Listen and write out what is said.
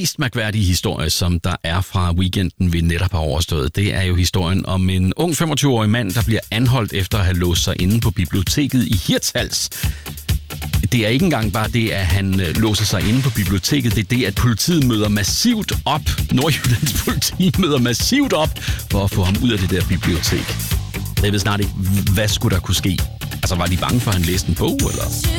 mest mærkværdige historie, som der er fra weekenden, vi netop har overstået, det er jo historien om en ung 25-årig mand, der bliver anholdt efter at have låst sig inde på biblioteket i Hirtshals. Det er ikke engang bare det, at han låser sig inde på biblioteket. Det er det, at politiet møder massivt op. Nordjyllands politi møder massivt op for at få ham ud af det der bibliotek. Jeg ved snart ikke, hvad skulle der kunne ske? Altså, var de bange for, at han læste en bog, eller?